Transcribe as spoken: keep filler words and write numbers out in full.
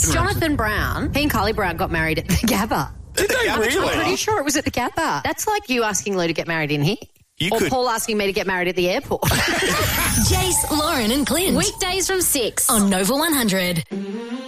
Jonathan Brown, he and Carly Brown got married at the Gabba. Did they really? I'm pretty sure it was at the Gabba. That's like you asking Lou to get married in here. You or could... Paul asking me to get married at the airport. Jace, Lauren and Clint. Weekdays from six on Nova one hundred.